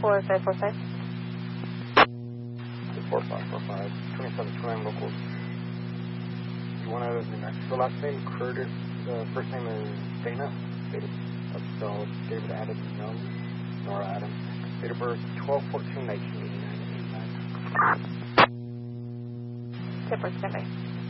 4545. 4545, 2729 local. You want out of New Mexico. Last name Curtis. First name is Dana. That's spelled David Adams Young. Nora Adams. Date of birth 12/14/1989. Tipper, standby.